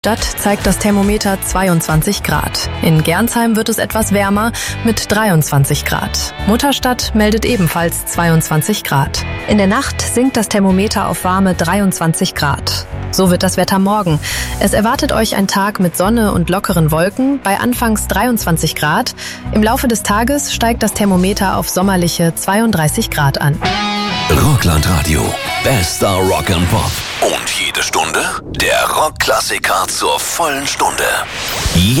Stadt zeigt das Thermometer 22 Grad. In Gernsheim wird es etwas wärmer mit 23 Grad. Mutterstadt meldet ebenfalls 22 Grad. In der Nacht sinkt das Thermometer auf warme 23 Grad. So wird das Wetter morgen. Es erwartet euch ein Tag mit Sonne und lockeren Wolken bei anfangs 23 Grad. Im Laufe des Tages steigt das Thermometer auf sommerliche 32 Grad an. Rockland-Radio. Bester Rock and Pop. Und jede Stunde der Rockklassiker zur vollen Stunde.